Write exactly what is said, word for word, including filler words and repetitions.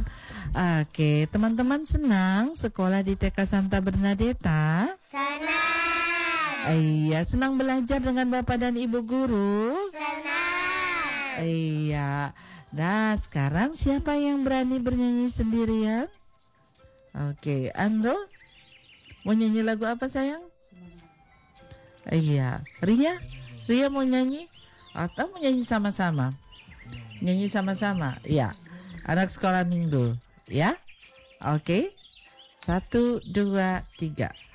Oke, teman-teman senang sekolah di T K Santa Bernadetta? Senang. Iya, senang belajar dengan Bapak dan Ibu guru? Senang. Iya. Nah, sekarang siapa yang berani bernyanyi sendirian? Oke, Andro, mau nyanyi lagu apa sayang? Iya, Ria, Ria mau nyanyi atau mau nyanyi sama-sama? Nyanyi sama-sama, ya. Anak sekolah minggu, ya. Oke, satu, dua, tiga.